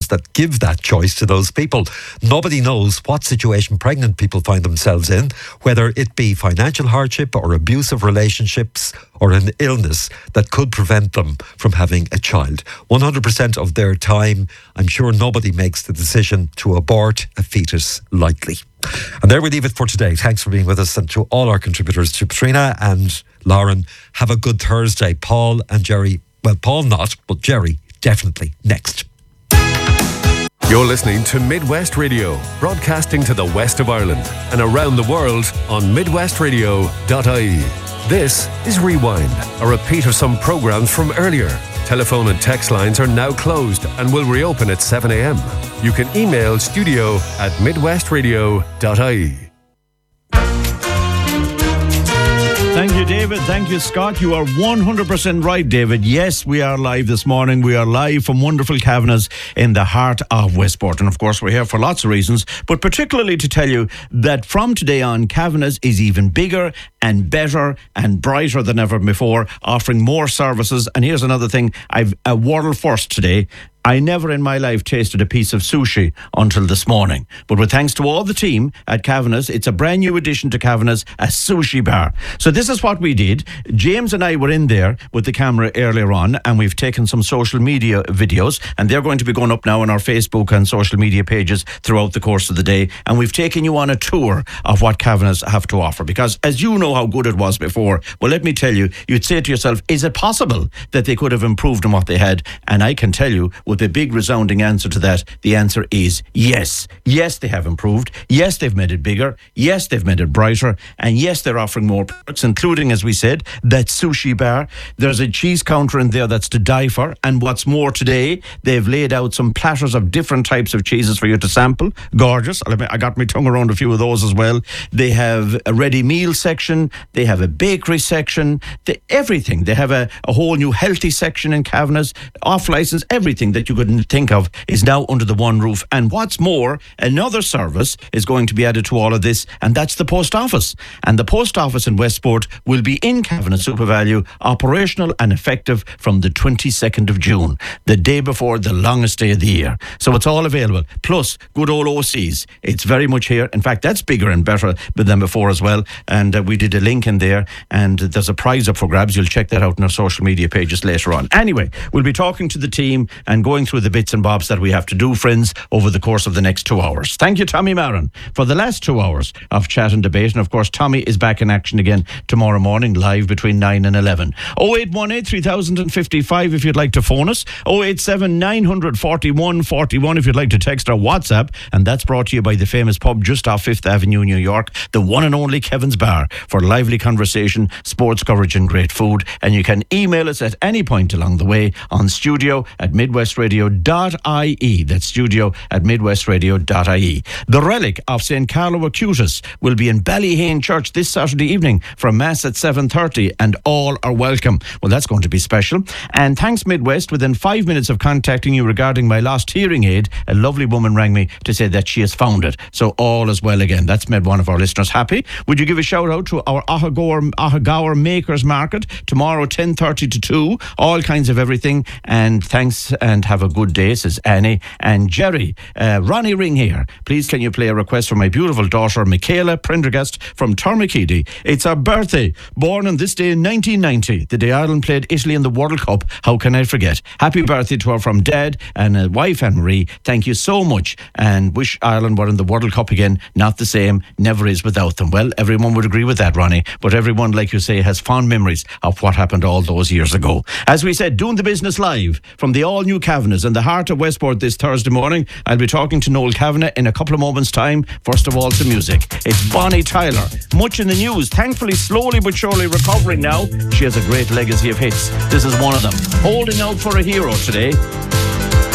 that give that choice to those people. Nobody knows what situation pregnant people find themselves in, whether it be financial hardship or abusive relationships or an illness that could prevent them from having a child. 100% of their time, I'm sure nobody makes the decision to abort a fetus lightly. And there we leave it for today. Thanks for being with us, and to all our contributors, to Patrina and Lauren. Have a good Thursday. Paul and Jerry, well, Paul not, but Jerry definitely next. You're listening to Midwest Radio, broadcasting to the west of Ireland and around the world on midwestradio.ie. This is Rewind, a repeat of some programmes from earlier. Telephone and text lines are now closed and will reopen at 7 a.m. You can email studio@midwestradio.ie. Thank you, David. Thank you, Scott. You are 100% right, David. Yes, we are live this morning. We are live from wonderful Kavanagh's in the heart of Westport. And of course, we're here for lots of reasons, but particularly to tell you that from today on, Kavanagh's is even bigger and better and brighter than ever before, offering more services. And here's another thing, I've a world first today. I never in my life tasted a piece of sushi until this morning. But with thanks to all the team at Kavanagh's, it's a brand new addition to Kavanagh's, a sushi bar. So this is what we did. James and I were in there with the camera earlier on, and we've taken some social media videos, and they're going to be going up now on our Facebook and social media pages throughout the course of the day. And we've taken you on a tour of what Kavanagh's have to offer. Because as you know how good it was before, well, let me tell you, you'd say to yourself, is it possible that they could have improved on what they had? And I can tell you, with a big resounding answer to that, the answer is yes. Yes, they have improved. Yes, they've made it bigger. Yes, they've made it brighter. And yes, they're offering more products, including, as we said, that sushi bar. There's a cheese counter in there that's to die for. And what's more, today, they've laid out some platters of different types of cheeses for you to sample. Gorgeous. I got my tongue around a few of those as well. They have a ready meal section. They have a bakery section. Everything. They have a whole new healthy section in Kavanagh's, off license, everything that you couldn't think of is now under the one roof. And what's more, another service is going to be added to all of this, and that's the post office. And the post office in Westport will be in Kavanagh SuperValu, operational and effective from the 22nd of June, the day before the longest day of the year. So it's all available. Plus, good old OCs. It's very much here. In fact, that's bigger and better than before as well. And we did a link in there, and there's a prize up for grabs. You'll check that out on our social media pages later on. Anyway, we'll be talking to the team and going through the bits and bobs that we have to do, friends, over the course of the next 2 hours. Thank you, Tommy Maron, for the last 2 hours of chat and debate. And of course, Tommy is back in action again tomorrow morning, live between 9 and 11. 0818 3055 if you'd like to phone us. 087 941 41 if you'd like to text our WhatsApp. And that's brought to you by the famous pub just off 5th Avenue, New York, the one and only Kevin's Bar, for lively conversation, sports coverage and great food. And you can email us at any point along the way on studio@midwestradio.ie. That's studio@midwestradio.ie. The relic of St. Carlo Acutus will be in Ballyhane Church this Saturday evening from Mass at 7:30, and all are welcome. Well, that's going to be special. And thanks, Midwest. Within 5 minutes of contacting you regarding my lost hearing aid, a lovely woman rang me to say that she has found it. So all is well again. That's made one of our listeners happy. Would you give a shout out to our Ahagower Makers Market tomorrow 10:30 to 2? All kinds of everything. And thanks, and have a good day, says Annie. And Jerry, Ronnie Ring here. Please can you play a request for my beautiful daughter Michaela Prendergast from Tormakeedy? It's her birthday, born on this day in 1990, the day Ireland played Italy in the World Cup. How can I forget? Happy birthday to her from Dad and wife Anne-Marie. Thank you so much, and wish Ireland were in the World Cup again. Not the same, never is without them. Well, everyone would agree with that, Ronnie, but everyone, like you say, has fond memories of what happened all those years ago. As we said, doing the business live from the all-new Kavanagh's in the heart of Westport this Thursday morning. I'll be talking to Noel Kavanagh in a couple of moments' time. First of all, some music. It's Bonnie Tyler. Much in the news. Thankfully, slowly but surely recovering now. She has a great legacy of hits. This is one of them. Holding out for a hero today.